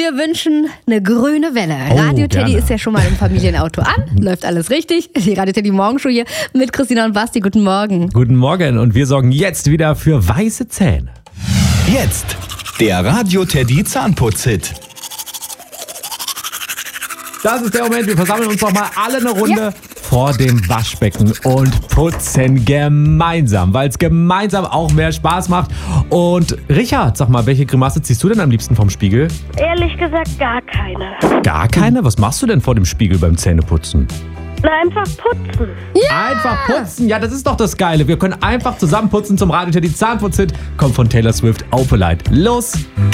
wir wünschen eine grüne Welle. Oh, Radio Teddy gerne. ist ja schon mal im Familienauto an. Läuft alles richtig. Die Radio Teddy Morgenshow hier mit Christina und Basti. Guten Morgen. Guten Morgen und wir sorgen jetzt wieder für weiße Zähne. Jetzt der Radio Teddy Zahnputz-Hit. Das ist der Moment, wir versammeln uns noch mal alle eine Runde vor dem Waschbecken und putzen gemeinsam, weil es gemeinsam auch mehr Spaß macht. Und Richard, sag mal, welche Grimasse ziehst du denn am liebsten vom Spiegel? Ehrlich gesagt gar keine. Gar keine? Was machst du denn vor dem Spiegel beim Zähneputzen? Na, einfach putzen. Einfach putzen, ja, das ist doch das Geile. Wir können einfach zusammen putzen zum Radio Teddy Zahnputz-Hit. Kommt von Taylor Swift, Opalite. Los